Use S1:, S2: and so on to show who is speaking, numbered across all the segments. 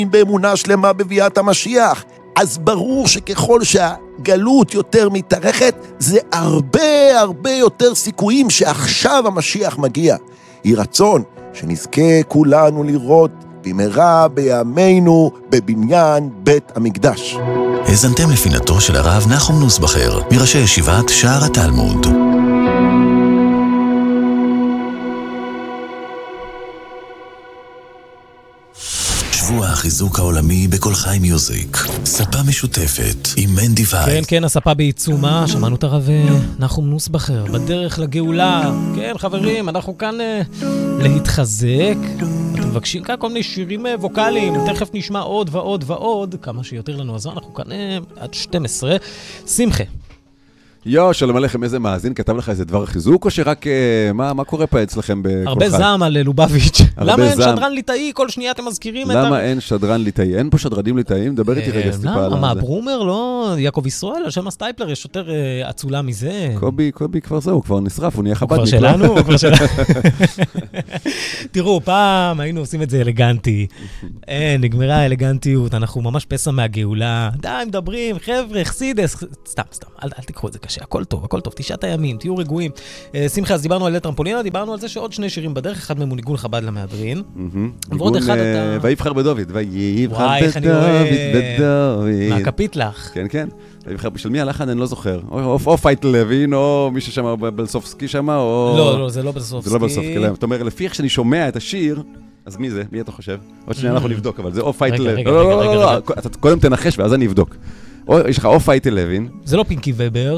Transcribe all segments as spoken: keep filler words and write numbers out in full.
S1: באמונה שלמה בביאת המשיח. אז ברור שככל שהגלות יותר מתארכת, זה הרבה הרבה יותר סיכויים שעכשיו המשיח מגיע. היא רצון שנזכה כולנו לראות במהרה בימינו בבניין בית המקדש.
S2: האזנתם לפינתו של הרב נחום נוסבכר, מראשי ישיבת שער התלמוד. שבוע החיזוק העולמי בכל חי מיוזיק. ספה משותפת עם מנדי וייס.
S3: כן, כן, הספה בעיצומה. שמענו את הרב נחום נוסבכר. בדרך לגאולה. כן, חברים, אנחנו כאן uh, להתחזק. אתם מבקשים כאן כל מיני שירים ווקליים. תכף נשמע עוד ועוד ועוד. כמה שיותר לנו הזמן. אנחנו כאן uh, עד שתים עשרה. שמחה.
S4: יו, שלום עליכם, איזה מאזין, כתב לך איזה דבר חיזוק, או שרק, מה, מה קורה פה אצלכם בכל חי?
S3: הרבה זעם על לובביץ'. למה אין שדרן ליטאי? כל שנייה אתם מזכירים את ה...
S4: למה אין שדרן ליטאי? אין פה שדרנים ליטאיים? דבר איתי רגע סטיפה על זה.
S3: למה? ברומר, לא? יעקב ישראל, על שם הסטייפלר, יש יותר עצולה מזה.
S4: קובי, קובי כבר זהו, הוא כבר נשרף, הוא נהיה חבדניק.
S3: הוא כבר שלנו, הוא כבר שלנו. תראו, פעם היינו עושים את זה אלגנטי. אין, נגמרה האלגנטיות, אנחנו ממש פסע מהגאולה. די, מדברים, חבר'ה, חסידס. סתם, סתם, אל תיקחו את זה קשה. הכל טוב, הכל טוב, תשעת הימים, תהיו רגועים. שמחה, אז דיברנו על טרמפולינה, דיברנו על זה שעוד שני שירים בדרך, אחד מהם הוא ניגון חב"ד למהדרין.
S4: ניגון ויבחר בדוד, ויבחר
S3: בדוד. מהקפיטלח.
S4: כן, כן. של מי הלחן אני לא זוכר. או פייטל לוין, או מי ששמע בלסופסקי שמה, או...
S3: לא, לא, זה לא בלסופסקי.
S4: זה לא בלסופסקי, זאת אומרת, לפי איך שאני שומע את השיר, אז מי זה? מי אתה חושב? עוד שנייה אנחנו נבדוק, אבל זה או פייטל... רגע, רגע, רגע, רגע. קודם תנחש ואז אני אבדוק. או, יש לך או פייטל לוין.
S3: זה לא פינקי ובר.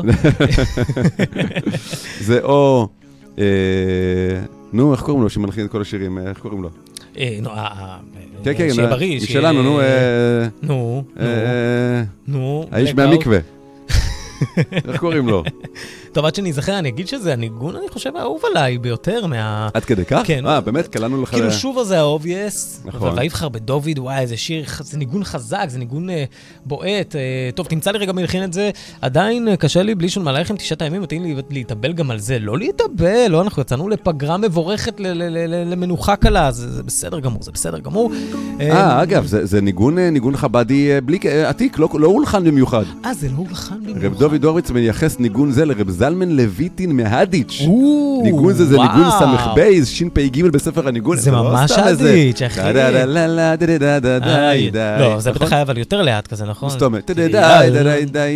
S4: זה או... נו, איך קוראים לו? שמנחים את כל השירים, איך קוראים לו?
S3: נו,
S4: כן, כן,
S3: שיהיה בריא.
S4: משלנו, נו.
S3: נו, נו.
S4: האיש מהמקווה. איך קוראים לו?
S3: טוב, עד שאני זכר, אני אגיד שזה הניגון, אני חושב, האהוב עליי ביותר מה...
S4: עד כדי כך?
S3: כן.
S4: אה, באמת, קלענו לך...
S3: כאילו שוב הזה האובייס.
S4: נכון.
S3: ויבחר בדוד, וואי, איזה שיר, זה ניגון חזק, זה ניגון בועט. טוב, תמצא לי רגע מלחין את זה. עדיין קשה לי בלי שום מלאכם תשעת הימים, מתאים לי להתאבל גם על זה. לא להתאבל, לא, אנחנו יצאנו לפגרה מבורכת למנוחה קלה, זה בסדר גמור, זה בסדר גמור.
S4: אה, אגב, זה ניגון, ניגון חבדי בלי עתיק, לא הולחן במיוחד.
S3: אה, זה לא הולחן במיוחד.
S4: רב דוד הורוביץ מייחס ניגון זה לרב זלמן לויטין מהדיץ'. ניגון זה, זה ניגון סמך בייז, שין פי גימל בספר הניגון.
S3: זה ממש הדיץ', אחי. לא, זה בטח אבל יותר לאט כזה, נכון?
S4: זאת אומרת, די די די די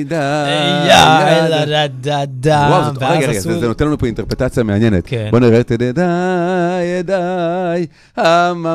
S4: די. וואו, רגע, רגע, זה נותן לנו פה אינטרפטציה מעניינת. בוא נראה, די די די,